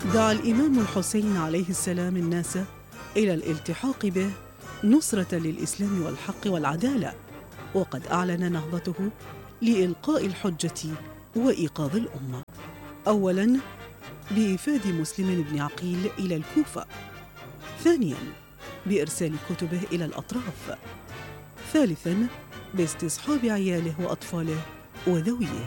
دعا الإمام الحسين عليه السلام الناس إلى الالتحاق به نصرة للإسلام والحق والعدالة، وقد أعلن نهضته لإلقاء الحجة وإيقاظ الأمة. أولاً، بإيفاد مسلم بن عقيل إلى الكوفة. ثانياً، بإرسال كتبه إلى الأطراف. ثالثاً، باستصحاب عياله وأطفاله وذويه.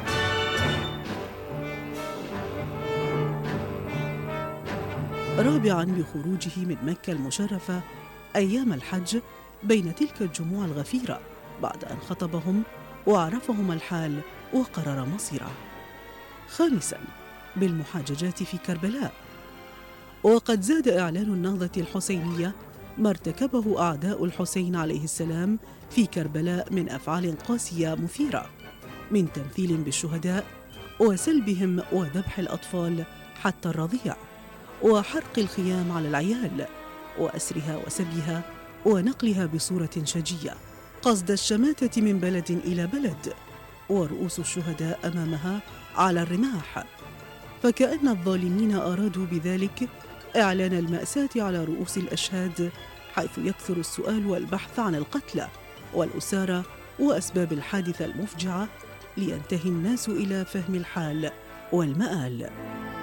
رابعاً، بخروجه من مكة المشرفة أيام الحج بين تلك الجموع الغفيرة بعد أن خطبهم وعرفهم الحال وقرر مصيره. خامساً، بالمحاججات في كربلاء. وقد زاد إعلان النهضة الحسينية ما ارتكبه أعداء الحسين عليه السلام في كربلاء من أفعال قاسية مثيرة، من تمثيل بالشهداء وسلبهم وذبح الأطفال حتى الرضيع، وحرق الخيام على العيال، وأسرها وسبيها ونقلها بصورة شجية قصد الشماتة من بلد إلى بلد، ورؤوس الشهداء أمامها على الرماح. فكأن الظالمين أرادوا بذلك إعلان المأساة على رؤوس الأشهاد، حيث يكثر السؤال والبحث عن القتلى والأسارى وأسباب الحادثة المفجعة، لينتهي الناس إلى فهم الحال والمآل.